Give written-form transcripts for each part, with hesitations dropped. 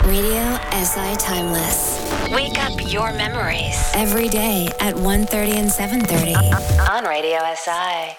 Radio SI Timeless. Wake up your memories. Every day at 1:30 and 7:30 on Radio SI.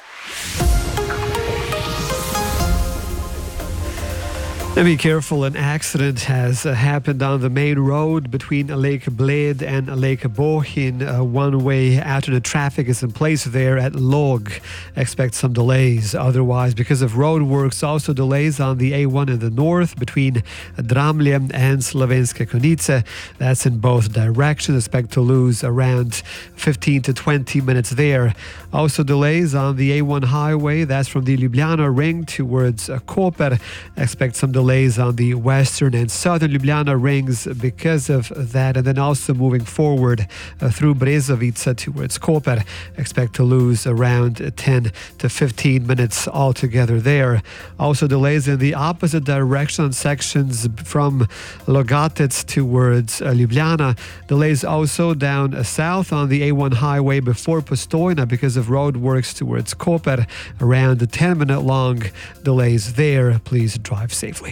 Now be careful, an accident has happened on the main road between Lake Bled and Lake Bohin. One-way alternate traffic is in place there at Log. Expect some delays. Otherwise, because of road works, also delays on the A1 in the north between Dramlje and Slovenske Konjice. That's in both directions. Expect to lose around 15 to 20 minutes there. Also delays on the A1 highway. That's from the Ljubljana ring towards Koper. Expect some delays on the western and southern Ljubljana rings because of that, and then also moving forward through Brezovica towards Koper. Expect to lose around 10 to 15 minutes altogether there. Also delays in the opposite direction on sections from Logatec towards Ljubljana. Delays also down south on the A1 highway before Postojna because of road works towards Koper. Around 10-minute long delays there. Please drive safely.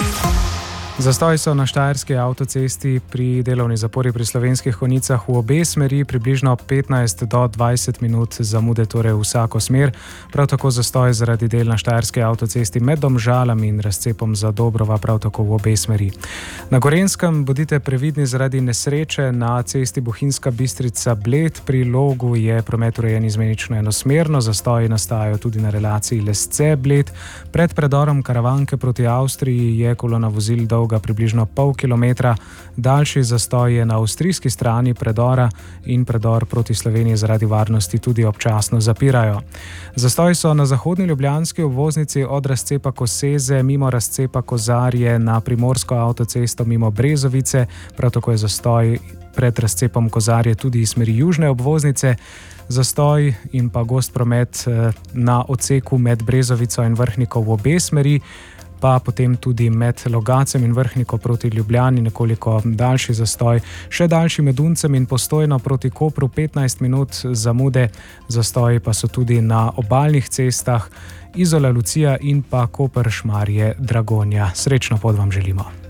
Zastoji so na štajerski avtocesti pri delovni zapori pri Slovenskih Konjicah v obe smeri, približno 15 do 20 minut zamude, torej vsako smer. Prav tako zastoj zaradi del na štajerski avtocesti med Domžalami in razcepom za Dobrova, prav tako v obe smeri. Na Gorenjskem bodite previdni zaradi nesreče na cesti Bohinjska Bistrica-Bled. Pri Logu je promet urejen izmenično enosmerno, zastoji nastajajo tudi na relaciji Lesce-Bled. Pred predorom Karavanke proti Avstriji je kolona vozil dolga približno pol kilometra. Daljši zastoj je na avstrijski strani predora in predor proti Sloveniji zaradi varnosti tudi občasno zapirajo. Zastoji so na zahodni ljubljanski obvoznici od razcepa Koseze mimo razcepa Kozarje na primorsko avtocesto mimo Brezovice. Prav tako je zastoj pred razcepom Kozarje tudi iz smeri južne obvoznice. Zastoj in pa gost promet na odseku med Brezovico in Vrhniko v obe smeri, pa potem tudi med Logacem in Vrhniko proti Ljubljani nekoliko daljši zastoj, še daljši med Uncem in Postojno proti Kopru 15 minut zamude. Zastoji pa so tudi na obalnih cestah Izola Lucija in pa Koper Šmarje Dragonja. Srečno pot vam želimo.